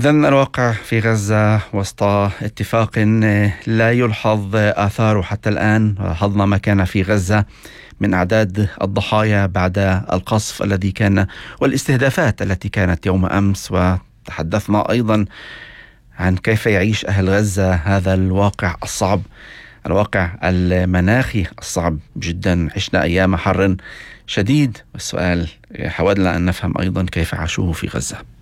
إذن الواقع في غزة وسط اتفاق لا يلحظ آثاره حتى الآن. لاحظنا ما كان في غزة من أعداد الضحايا بعد القصف الذي كان والاستهدافات التي كانت يوم أمس، وتحدثنا أيضا عن كيف يعيش أهل غزة هذا الواقع الصعب، الواقع المناخي الصعب جدا. عشنا أيام حر شديد، والسؤال حاولنا أن نفهم أيضا كيف عاشوه في غزة.